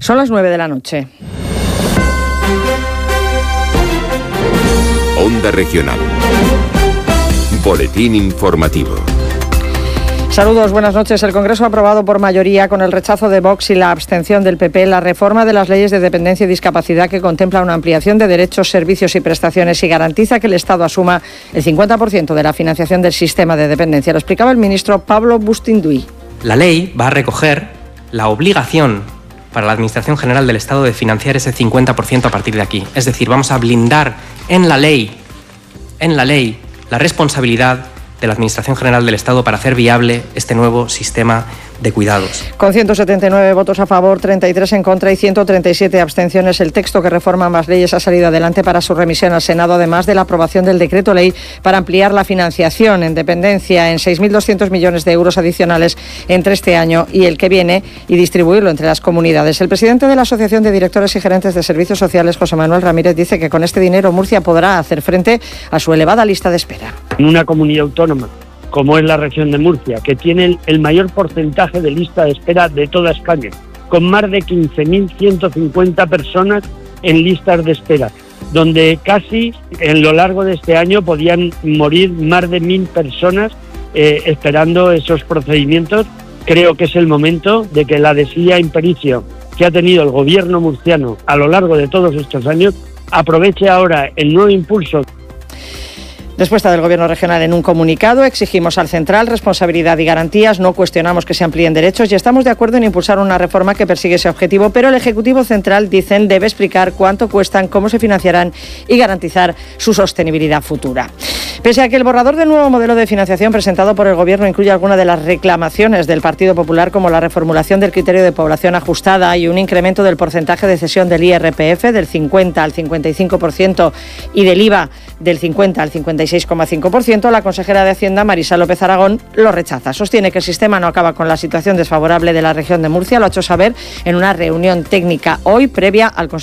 Son las 9 de la noche. Onda Regional. Boletín informativo. Saludos, buenas noches. El Congreso ha aprobado por mayoría, con el rechazo de Vox y la abstención del PP, la reforma de las leyes de dependencia y discapacidad que contempla una ampliación de derechos, servicios y prestaciones y garantiza que el Estado asuma el 50% de la financiación del sistema de dependencia. Lo explicaba el ministro Pablo Bustinduy. La ley va a recoger la obligación para la Administración General del Estado de financiar ese 50% a partir de aquí. Es decir, vamos a blindar en la ley, la responsabilidad de la Administración General del Estado para hacer viable este nuevo sistema de cuidados. Con 179 votos a favor, 33 en contra y 137 abstenciones, el texto que reforma más leyes ha salido adelante para su remisión al Senado, además de la aprobación del decreto ley para ampliar la financiación en dependencia en 6.200 millones de euros adicionales entre este año y el que viene y distribuirlo entre las comunidades. El presidente de la Asociación de Directores y Gerentes de Servicios Sociales, José Manuel Ramírez, dice que con este dinero Murcia podrá hacer frente a su elevada lista de espera. En una comunidad autónoma como es la región de Murcia, que tiene el mayor porcentaje de lista de espera de toda España, con más de 15.150 personas en listas de espera, donde casi en lo largo de este año podían morir más de 1.000 personas esperando esos procedimientos. Creo que es el momento de que la desidia impericio que ha tenido el gobierno murciano a lo largo de todos estos años aproveche ahora el nuevo impulso. Respuesta del Gobierno regional en un comunicado: exigimos al central responsabilidad y garantías, no cuestionamos que se amplíen derechos y estamos de acuerdo en impulsar una reforma que persigue ese objetivo, pero el Ejecutivo Central, dicen, debe explicar cuánto cuestan, cómo se financiarán y garantizar su sostenibilidad futura. Pese a que el borrador del nuevo modelo de financiación presentado por el Gobierno incluye algunas de las reclamaciones del Partido Popular, como la reformulación del criterio de población ajustada y un incremento del porcentaje de cesión del IRPF del 50 al 55% y del IVA del 50 al 56,5%, la consejera de Hacienda, Marisa López Aragón, lo rechaza. Sostiene que el sistema no acaba con la situación desfavorable de la región de Murcia. Lo ha hecho saber en una reunión técnica hoy previa al Consejo